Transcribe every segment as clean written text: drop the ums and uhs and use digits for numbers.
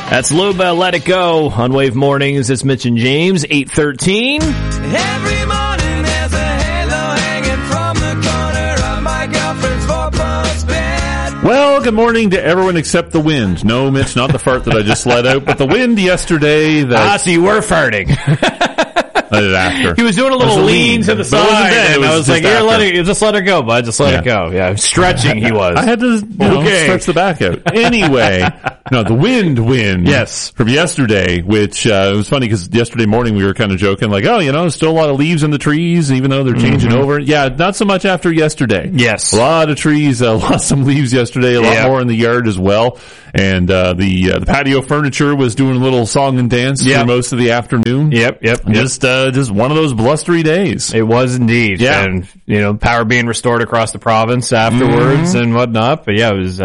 That's Luba, Let It Go on Wave Mornings. It's Mitch and James, 8:13. Every morning there's a halo hanging from the corner of my girlfriend's four-post bed. Well, good morning to everyone except the wind. No, Mitch, not the fart that I just let out, but the wind yesterday. So you were farting. I did after. He was doing a little lean to the side, and I was like, here, just let it go, bud. Just let it go. Yeah, stretching he was. I had to stretch the back out. Anyway, no, the wind. Yes. From yesterday, which it was funny because yesterday morning we were kind of joking, like, oh, there's still a lot of leaves in the trees, even though they're changing over. Yeah, not so much after yesterday. Yes. A lot of trees, lost some leaves yesterday, a lot more in the yard as well. And the patio furniture was doing a little song and dance for most of the afternoon. Yep. Just one of those blustery days. It was indeed. Yeah. And, power being restored across the province afterwards and whatnot. But yeah, it was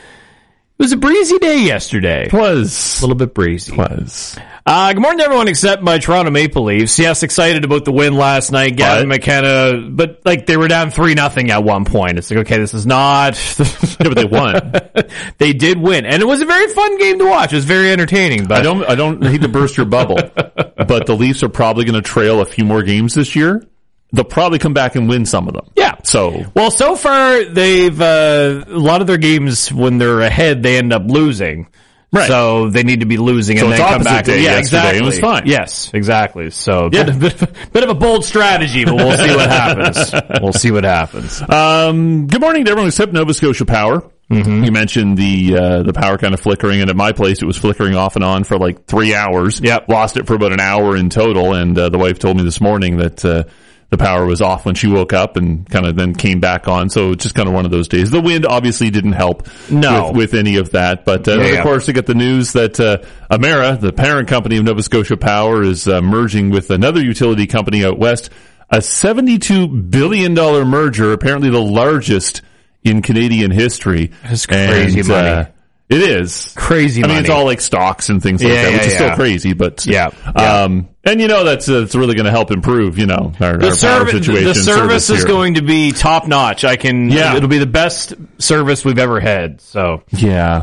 a breezy day yesterday. It was. A little bit breezy. It was. Good morning to everyone except my Toronto Maple Leafs. Yes, excited about the win last night. Gavin McKenna, but they were down 3-0 at one point. It's like, okay, this is not... but they won. They did win. And it was a very fun game to watch. It was very entertaining. But I don't hate to burst your bubble, but the Leafs are probably going to trail a few more games this year. They'll probably come back and win some of them. Yeah. So far they've, a lot of their games when they're ahead, they end up losing. Right. So they need to be losing and then come back. Exactly. It was fine. Yes, exactly. So bit of a bold strategy, but we'll see what happens. Good morning to everyone except Nova Scotia Power. Mm-hmm. You mentioned the power kind of flickering, and at my place it was flickering off and on for like 3 hours. Yep. Lost it for about an hour in total, and the wife told me this morning that the power was off when she woke up and kind of then came back on. So it's just kind of one of those days. The wind obviously didn't help with any of that. But of course, we got the news that Emera, the parent company of Nova Scotia Power, is merging with another utility company out west. A $72 billion merger, apparently the largest in Canadian history. That's crazy money. It is. Crazy money. I mean, it's all like stocks and things like that, which is still crazy, but... Yeah. And that's really going to help improve, our power situation. The service is going to be top notch. It'll be the best service we've ever had, so. Yeah.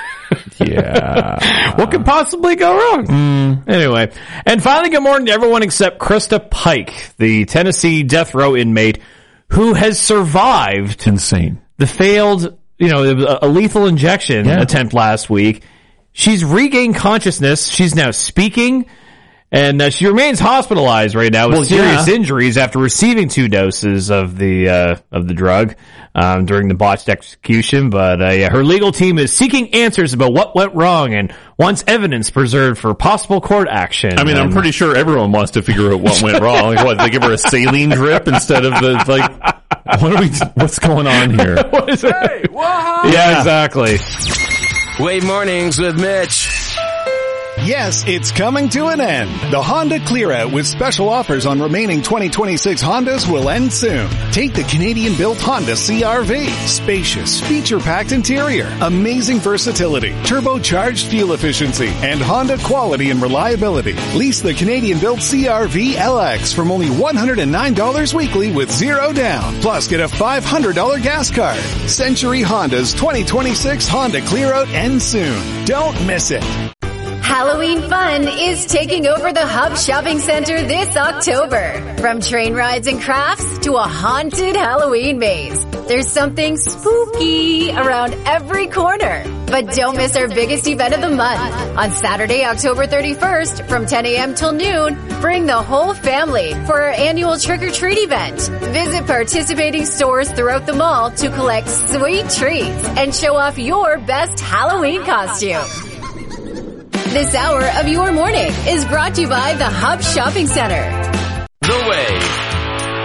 Yeah. What could possibly go wrong? Anyway. And finally, good morning to everyone except Krista Pike, the Tennessee death row inmate who has survived. Insane. The failed, a lethal injection attempt last week. She's regained consciousness. She's now speaking. And she remains hospitalized right now with serious injuries after receiving 2 doses of the drug during the botched execution. But her legal team is seeking answers about what went wrong and wants evidence preserved for possible court action. I mean, I'm pretty sure everyone wants to figure out what went wrong. Like, what, they give her a saline drip instead of what's going on here? What is it? Hey, whoa! Yeah, exactly. Wave Mornings with Mitch. Yes, it's coming to an end. The Honda Clear Out with special offers on remaining 2026 Hondas will end soon. Take the Canadian-built Honda CR-V. Spacious, feature-packed interior, amazing versatility, turbocharged fuel efficiency, and Honda quality and reliability. Lease the Canadian-built CR-V LX from only $109 weekly with 0 down. Plus, get a $500 gas card. Century Honda's 2026 Honda Clear Out ends soon. Don't miss it. Halloween fun is taking over the Hub Shopping Center this October. From train rides and crafts to a haunted Halloween maze, there's something spooky around every corner. But don't miss our biggest event of the month. On Saturday, October 31st, from 10 a.m. till noon, bring the whole family for our annual trick-or-treat event. Visit participating stores throughout the mall to collect sweet treats and show off your best Halloween costume. This hour of your morning is brought to you by the Hub Shopping Center. The Wave.